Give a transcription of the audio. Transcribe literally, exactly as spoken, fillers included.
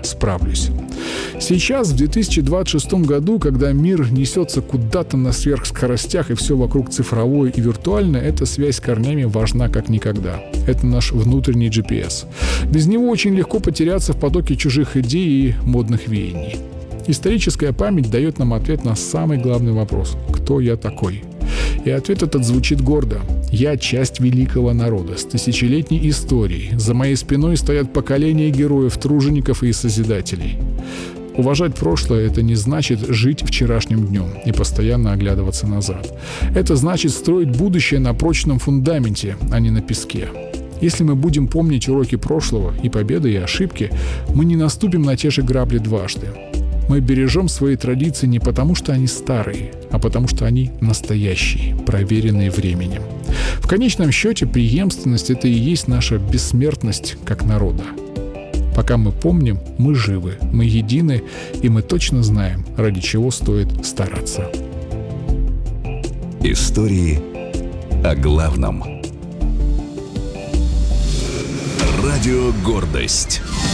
справлюсь. Сейчас, в две тысячи двадцать шестом году, когда мир несется куда-то на сверхскоростях и все вокруг цифровое и виртуальное, эта связь с корнями важна как никогда. Это наш внутренний джи пи эс. Без него очень легко потеряться в потоке чужих идей и модных веяний. Историческая память дает нам ответ на самый главный вопрос – кто я такой? И ответ этот звучит гордо. Я часть великого народа с тысячелетней историей. За моей спиной стоят поколения героев, тружеников и созидателей. Уважать прошлое – это не значит жить вчерашним днем и постоянно оглядываться назад. Это значит строить будущее на прочном фундаменте, а не на песке. Если мы будем помнить уроки прошлого, и победы, и ошибки, мы не наступим на те же грабли дважды. Мы бережем свои традиции не потому, что они старые, а потому, что они настоящие, проверенные временем. В конечном счете, преемственность – это и есть наша бессмертность как народа. Пока мы помним, мы живы, мы едины, и мы точно знаем, ради чего стоит стараться. Истории о главном. Радио «Гордость».